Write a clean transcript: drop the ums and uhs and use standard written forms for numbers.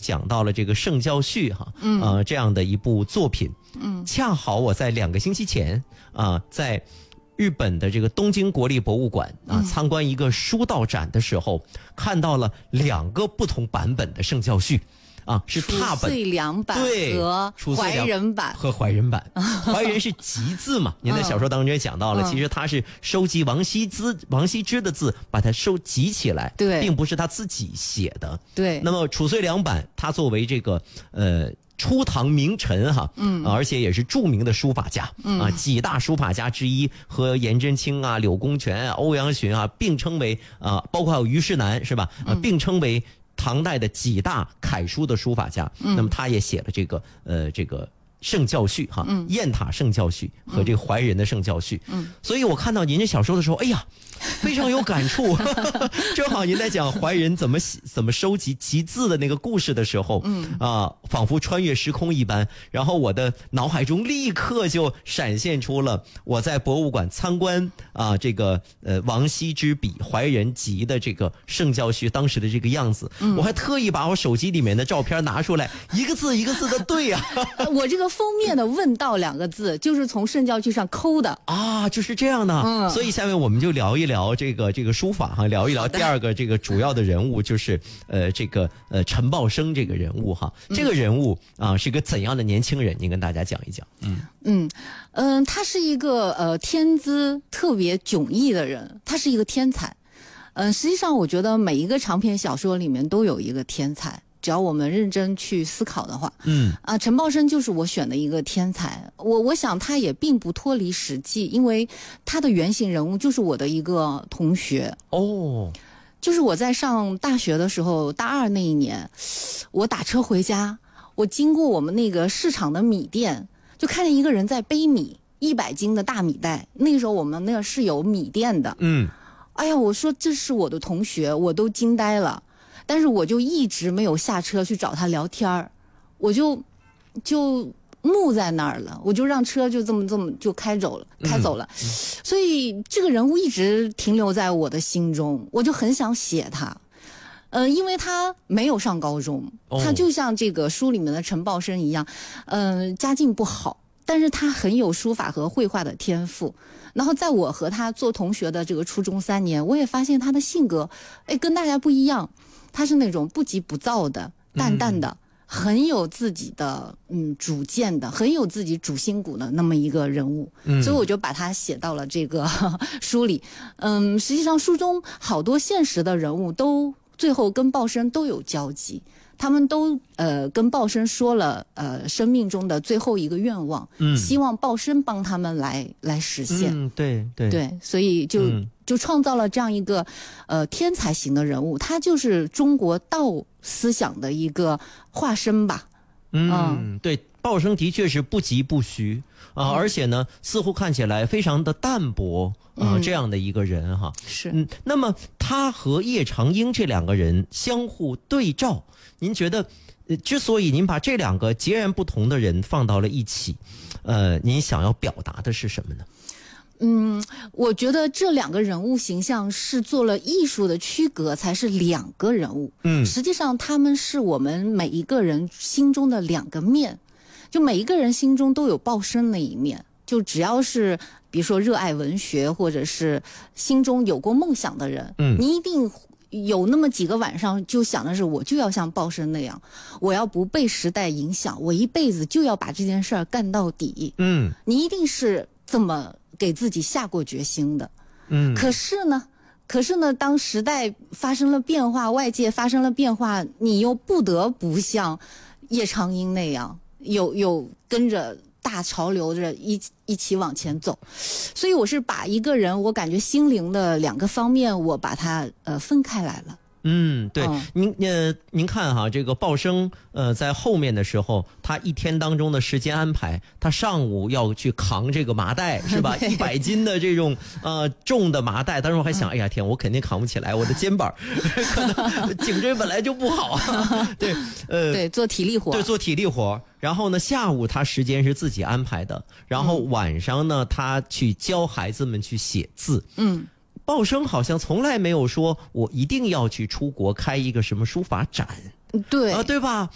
讲到了这个圣教序哈，这样的一部作品，恰好我在2个星期前在日本的这个东京国立博物馆参观一个书道展的时候，看到了2个不同版本的圣教序。是拓本、 褚遂良版和怀仁版怀仁是集字嘛？您在小说当中也讲到了，其实他是收集王羲之的字，把它收集起来， 对， 并不是他自己写的。 对。 那么褚遂良版，他作为这个初唐名臣哈，而且也是著名的书法家，几大书法家之一，和颜真卿啊、柳公权啊、欧阳询啊并称为包括还有虞世南是吧？并称为唐代的几大楷书的书法家，那么他也写了这个圣教序哈，雁塔圣教序和这个怀仁的圣教序，所以我看到您这小说的时候，哎呀，非常有感触。正好您在讲怀仁怎么收集集字的那个故事的时候，仿佛穿越时空一般，然后我的脑海中立刻就闪现出了我在博物馆参观这个王羲之笔怀仁集的这个圣教序当时的这个样子，我还特意把我手机里面的照片拿出来，一个字一个字的对啊。 我这个封面的问道2个字就是从圣教序上抠的就是这样的。所以下面我们就聊一聊这个书法哈，聊一聊第2个这个主要的人物，就是这个陈茂生这个人物哈。这个人物是个怎样的年轻人？您跟大家讲一讲。 他是一个天资特别迥异的人，他是一个天才。实际上我觉得每一个长篇小说里面都有一个天才，只要我们认真去思考的话，陈茂生就是我选的一个天才。我想他也并不脱离实际，因为他的原型人物就是我的一个同学。就是我在上大学的时候，大2那一年，我打车回家，我经过我们那个市场的米店，就看见一个人在背米，100斤的大米袋。那个时候我们那个是有米店的。哎呀，我说这是我的同学，我都惊呆了。但是我就一直没有下车去找他聊天，我就木在那儿了，我就让车就这么就开走了。所以这个人物一直停留在我的心中，我就很想写他。因为他没有上高中，他就像这个书里面的陈茂生一样，家境不好，但是他很有书法和绘画的天赋。然后在我和他做同学的这个初中3年，我也发现他的性格跟大家不一样，他是那种不急不躁的、淡淡的，很有自己的主见的，很有自己主心骨的那么一个人物。所以我就把他写到了这个书里。实际上书中好多现实的人物都最后跟鲍生都有交集，他们都跟鲍生说了生命中的最后一个愿望，希望鲍生帮他们来实现。对，所以就创造了这样一个天才型的人物，他就是中国道思想的一个化身吧。 对，鲍生的确是不疾不徐而且呢似乎看起来非常的淡泊这样的一个人哈。 是。 那么他和叶长英这2个人相互对照，您觉得之所以您把这2个截然不同的人放到了一起，您想要表达的是什么呢？ 我觉得这2个人物形象是做了艺术的区隔，才是2个人物。实际上他们是我们每一个人心中的2个面，就每一个人心中都有鲍生那一面。就只要是比如说热爱文学，或者是心中有过梦想的人，你一定有那么几个晚上就想的是，我就要像鲍生那样，我要不被时代影响，我一辈子就要把这件事儿干到底。你一定是这么给自己下过决心的。可是呢，当时代发生了变化，外界发生了变化，你又不得不像叶长英那样，有跟着大潮流着一起往前走。所以我是把一个人我感觉心灵的2个方面，我把它分开来了。 对，您看哈，这个鲍生在后面的时候，他一天当中的时间安排，他上午要去扛这个麻袋是吧？100斤的这种重的麻袋，当时我还想，哎呀天，我肯定扛不起来，我的肩膀可能颈椎本来就不好。 对，做体力活。 对，做体力活。然后呢，下午他时间是自己安排的，然后晚上呢，他去教孩子们去写字。鲍生好像从来没有说我一定要去出国开一个什么书法展， 对对吧？